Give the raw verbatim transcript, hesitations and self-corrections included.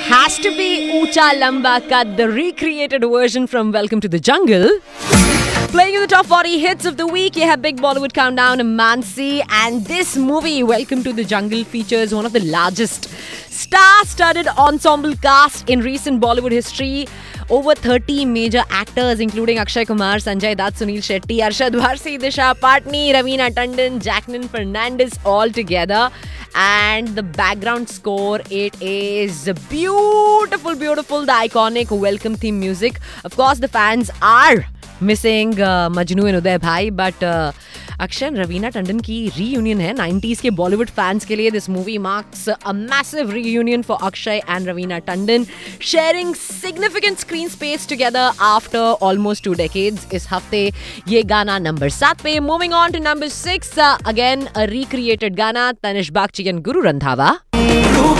has to be Ucha Lamba Kat, the recreated version from Welcome to the Jungle. Playing in the top forty hits of the week, you have Big Bollywood Countdown, Mansi, and this movie, Welcome to the Jungle, features one of the largest star-studded ensemble cast in recent Bollywood history. Over thirty major actors, including Akshay Kumar, Sanjay Dutt, Sunil Shetty, Arshad Varsi, Disha Patni, Raveena Tandon, Jacqueline Fernandez, all together. And the background score, it is beautiful, beautiful. The iconic welcome theme music. Of course, the fans are missing uh, Majnu and Uday Bhai, but uh, Akshay and Raveena Tandon की reunion है nineties के Bollywood fans के लिए. This movie marks a massive reunion for Akshay and Raveena Tandon, sharing significant screen space together after almost two decades. इस हफ्ते ये गाना number सात पे. Moving on to number six, uh, again a recreated गाना, Tanish Bagchi and Guru Randhawa.